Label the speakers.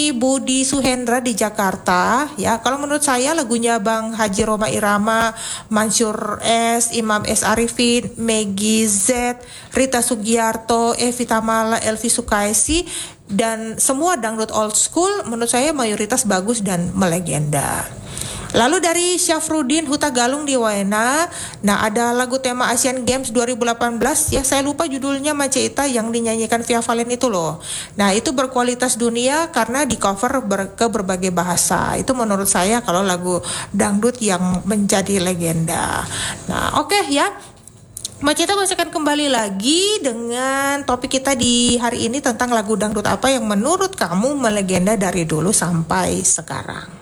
Speaker 1: di Budi Suhendra di Jakarta. Ya, kalau menurut saya lagunya Bang Haji Roma Irama, Mansur S, Imam S Arifin, Meggy Z, Rita Sugiarto, Evi Tamala, Elvi Sukaisi, dan semua dangdut old school menurut saya mayoritas bagus dan melegenda. Lalu dari Syafruddin Huta Galung di Waena, nah ada lagu tema Asian Games 2018 ya, saya lupa judulnya Maceita yang dinyanyikan Via Valen itu loh. Nah itu berkualitas dunia karena di cover ke berbagai bahasa. Itu menurut saya kalau lagu dangdut yang menjadi legenda. Nah oke ya. Maceta masih akan kembali lagi dengan topik kita di hari ini tentang lagu dangdut apa yang menurut kamu melegenda dari dulu sampai sekarang.